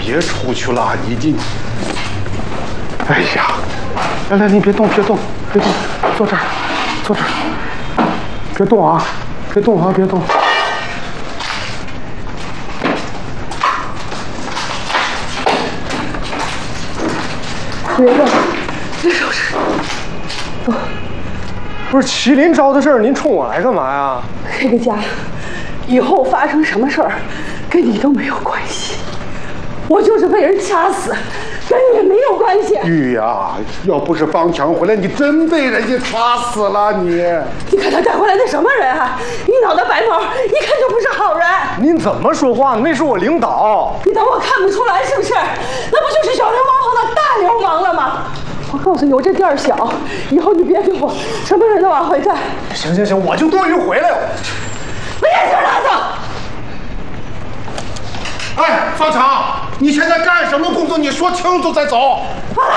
别出去了，你这……哎呀，来，你别动，别动，坐这儿，别动啊，别动。 别收拾。 不是麒麟招的事儿，您冲我来干嘛呀？ 这个家以后发生什么事儿，跟你都没有关系。我就是被人掐死，跟你没有关系。 玉呀，要不是帮强回来，你真被人家掐死了你！ 你看他带回来的什么人啊？一脑袋白毛，一看就不是好人。 您怎么说话呢？那是我领导。 你当我看不出来是不是？那不就是小流氓碰到大流氓了吗？我告诉你，我这店儿小，以后你别给我什么人都往回带。 行，我就多余回来了。 把眼镜拿走。 哎，方强，你现在干什么工作？你说清楚再走。